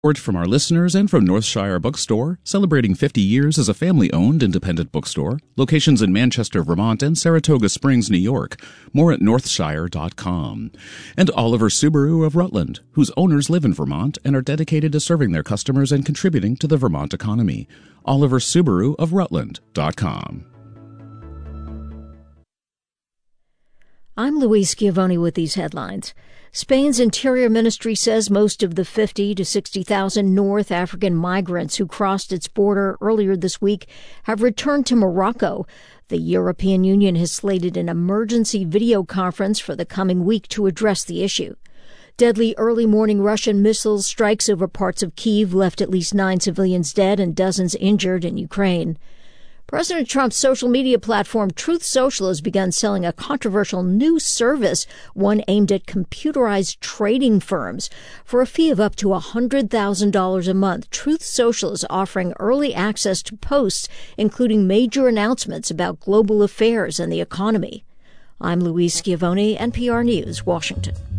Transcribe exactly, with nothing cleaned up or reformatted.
Support from our listeners and from Northshire Bookstore, celebrating fifty years as a family-owned independent bookstore. Locations in Manchester, Vermont, and Saratoga Springs, New York. More at northshire dot com. And Oliver Subaru of Rutland, whose owners live in Vermont and are dedicated to serving their customers and contributing to the Vermont economy. Oliver Subaru of Rutland dot com. I'm Louise Schiavone with these headlines. Spain's Interior Ministry says most of the fifty to sixty thousand North African migrants who crossed its border earlier this week have returned to Morocco. The European Union has slated an emergency video conference for the coming week to address the issue. Deadly early-morning Russian missile strikes over parts of Kyiv left at least nine civilians dead and dozens injured in Ukraine. President Trump's social media platform Truth Social has begun selling a controversial new service, one aimed at computerized trading firms. For a fee of up to one hundred thousand dollars a month, Truth Social is offering early access to posts, including major announcements about global affairs and the economy. I'm Louise Schiavone, N P R News, Washington.